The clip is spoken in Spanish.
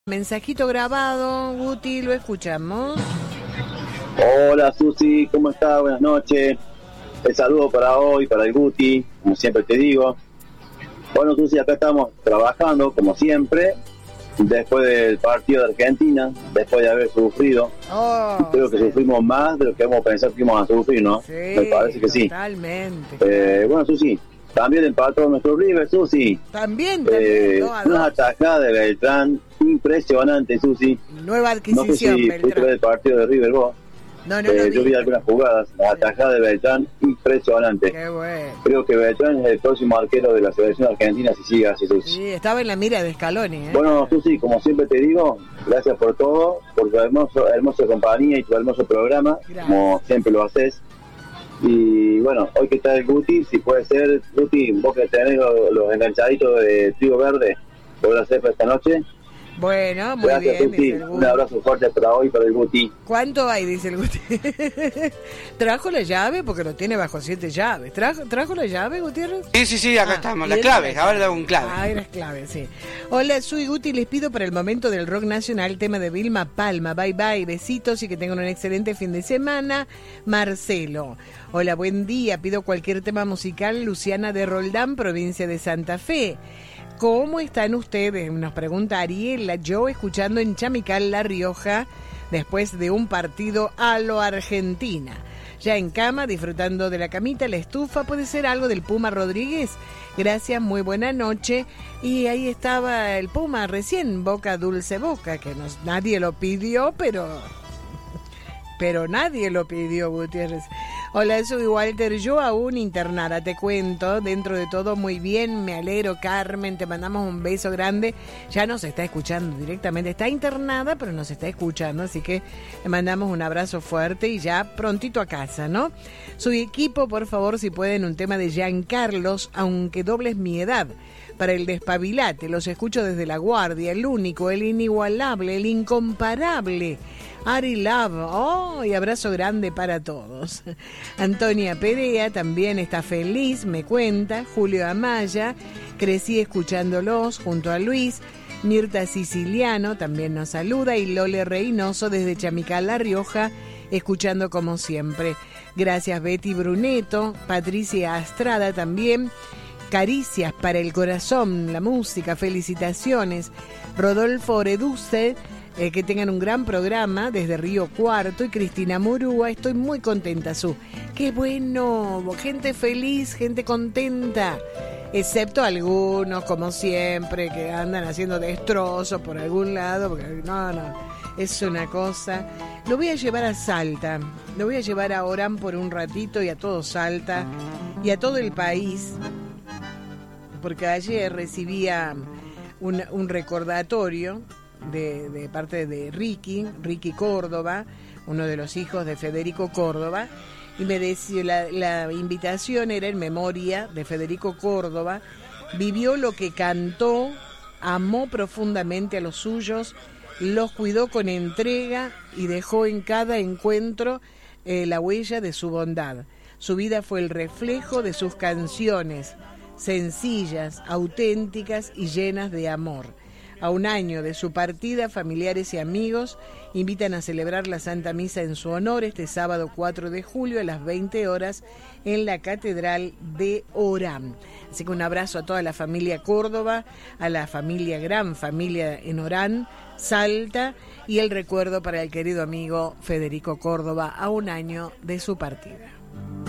Mensajito grabado, Guti, lo escuchamos. Hola Susi, ¿cómo estás? Buenas noches. El saludo para hoy, para el Guti, como siempre te digo. Bueno Susi, acá estamos trabajando, como siempre, después del partido de Argentina, después de haber sufrido. Creo que sufrimos más de lo que hemos pensado que íbamos a sufrir, ¿no? Sí, me parece que sí. Totalmente. Bueno Susi, también empató nuestro River, Susi. También, una atajada de Beltrán impresionante, Susi. Nueva adquisición, no sé si Beltrán. ver el partido de River vos. No, yo vi algunas jugadas, la atajada de Beltrán impresionante. Qué bueno. Creo que Beltrán es el próximo arquero de la selección argentina si sigue así, Susi. Sí, estaba en la mira de Scaloni, ¿eh? Bueno, Susi, como siempre te digo, gracias por todo, por tu hermosa compañía y tu hermoso programa, gracias. Como siempre lo haces. Y bueno, hoy que está el Guti, si puede ser, Guti, vos que tenés los enganchaditos de trigo verde, ¿lo vas a hacer para esta noche? Bueno, muy gracias, bien, Guti. dice el Guti. Un abrazo fuerte para hoy, para el Guti. ¿Cuánto hay? Dice el Guti. ¿Trajo la llave? Porque lo tiene bajo 7 llaves. ¿Trajo la llave, Gutiérrez? Sí, acá estamos. Las claves, ahora le hago un clave. Ah, las claves, sí. Hola, soy Guti, les pido para el momento del rock nacional tema de Vilma Palma. Bye bye, besitos y que tengan un excelente fin de semana. Marcelo. Hola, buen día. Pido cualquier tema musical. Luciana de Roldán, provincia de Santa Fe. ¿Cómo están ustedes? Nos pregunta Ariela. Yo escuchando en Chamical, La Rioja, después de un partido a lo Argentina. Ya en cama, disfrutando de la camita, la estufa. ¿Puede ser algo del Puma Rodríguez? Gracias, muy buena noche. Y ahí estaba el Puma recién, Boca Dulce Boca, que nadie lo pidió, pero nadie lo pidió, Gutiérrez. Hola, soy Walter, yo aún internada, te cuento, dentro de todo muy bien, me alegro, Carmen, te mandamos un beso grande, ya nos está escuchando directamente, está internada, pero nos está escuchando, así que le mandamos un abrazo fuerte y ya prontito a casa, ¿no? Su equipo, por favor, si pueden, un tema de Giancarlos, aunque dobles mi edad, para el despabilate, los escucho desde La Guardia, el único, el inigualable, el incomparable, Ari Love, y abrazo grande para todos. Antonia Perea también está feliz, me cuenta. Julio Amaya, crecí escuchándolos junto a Luis. Mirta Siciliano también nos saluda y Lole Reynoso desde Chamical, La Rioja, escuchando como siempre. Gracias Betty Bruneto, Patricia Astrada también. Caricias para el corazón, la música, felicitaciones. Rodolfo Oreduce, que tengan un gran programa desde Río Cuarto, y Cristina Murúa, estoy muy contenta, qué bueno, gente feliz, gente contenta, excepto algunos, como siempre, que andan haciendo destrozos por algún lado, porque no, es una cosa. Lo voy a llevar a Salta, lo voy a llevar a Orán por un ratito y a todo Salta y a todo el país, porque ayer recibía un recordatorio de parte de Ricky Córdoba, uno de los hijos de Federico Córdoba, y me decía, la invitación era en memoria de Federico Córdoba. Vivió lo que cantó, amó profundamente a los suyos, los cuidó con entrega y dejó en cada encuentro la huella de su bondad. Su vida fue el reflejo de sus canciones, sencillas, auténticas y llenas de amor. A un año de su partida, familiares y amigos invitan a celebrar la Santa Misa en su honor este sábado 4 de julio a las 20 horas en la Catedral de Orán. Así que un abrazo a toda la familia Córdoba, a la gran familia en Orán, Salta, y el recuerdo para el querido amigo Federico Córdoba a un año de su partida.